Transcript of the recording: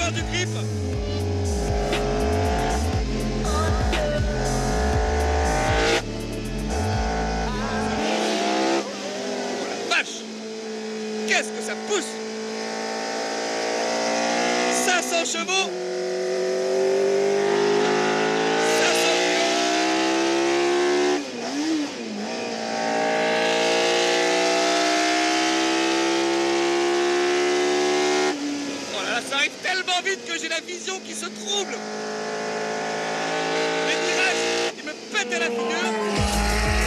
avoir du grip. Oh la vache! Qu'est-ce que ça pousse! 500 chevaux! 500 kilos! Oh là là, ça arrive tellement vite que j'ai la vision qui se trouble! Les virages, ils me pètent à la figure!